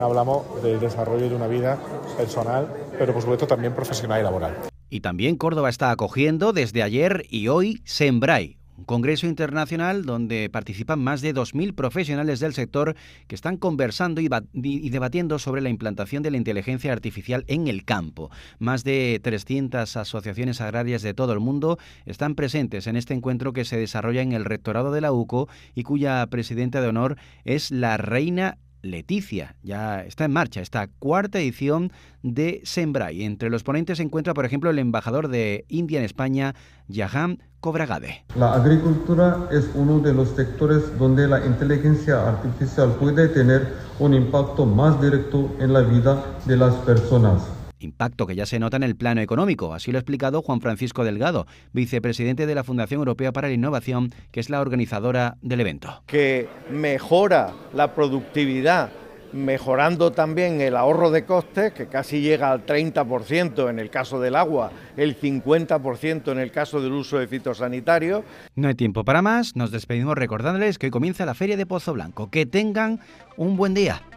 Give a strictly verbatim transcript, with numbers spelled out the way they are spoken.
Hablamos del desarrollo de una vida personal, pero por supuesto también profesional y laboral. Y también Córdoba está acogiendo desde ayer y hoy Sembrai, un congreso internacional donde participan más de dos mil profesionales del sector que están conversando y, y debatiendo sobre la implantación de la inteligencia artificial en el campo. Más de trescientas asociaciones agrarias de todo el mundo están presentes en este encuentro que se desarrolla en el rectorado de la U C O y cuya presidenta de honor es la reina Leticia. Ya está en marcha esta cuarta edición de Sembrai. Entre los ponentes se encuentra, por ejemplo, el embajador de India en España, Jaham Khobragade. La agricultura es uno de los sectores donde la inteligencia artificial puede tener un impacto más directo en la vida de las personas. Impacto que ya se nota en el plano económico, así lo ha explicado Juan Francisco Delgado, vicepresidente de la Fundación Europea para la Innovación, que es la organizadora del evento. Que mejora la productividad, mejorando también el ahorro de costes, que casi llega al treinta por ciento en el caso del agua, el cincuenta por ciento en el caso del uso de fitosanitarios. No hay tiempo para más, nos despedimos recordándoles que hoy comienza la Feria de Pozo Blanco. Que tengan un buen día.